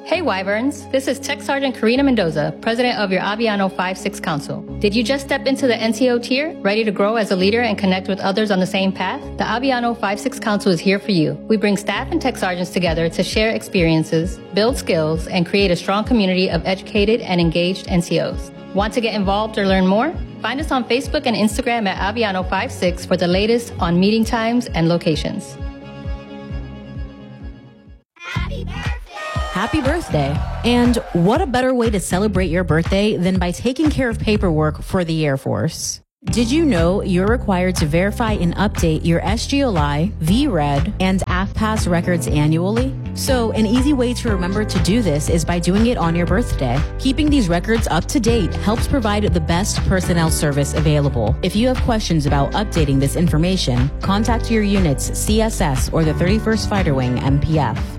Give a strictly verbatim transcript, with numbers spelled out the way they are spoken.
Hey Wyverns, this is Tech Sergeant Karina Mendoza, President of your Aviano five six Council. Did you just step into the N C O tier, ready to grow as a leader and connect with others on the same path? The Aviano five six Council is here for you. We bring staff and tech sergeants together to share experiences, build skills, and create a strong community of educated and engaged N C Os. Want to get involved or learn more? Find us on Facebook and Instagram at Aviano five six for the latest on meeting times and locations. Happy birthday! Happy birthday. And what a better way to celebrate your birthday than by taking care of paperwork for the Air Force. Did you know you're required to verify and update your S G L I, V RED, and A F P A S records annually? So an easy way to remember to do this is by doing it on your birthday. Keeping these records up to date helps provide the best personnel service available. If you have questions about updating this information, contact your unit's C S S or the thirty-first Fighter Wing M P F.